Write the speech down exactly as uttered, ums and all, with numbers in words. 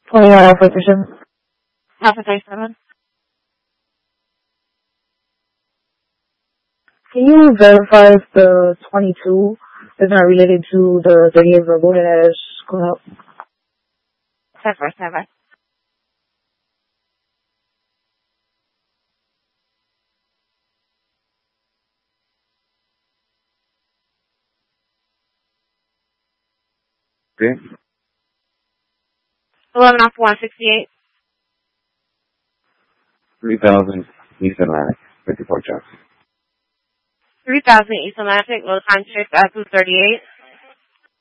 twenty-one Alpha Christian. Alpha thirty-seven. Can you verify if the twenty-two is not related to the thirty-eight verbal that is going up? ten four seven. Okay. eleven off one sixty-eight. three thousand East Atlantic, fifty-four Jackson. three thousand East Atlantic, low time shift at two thirty-eight.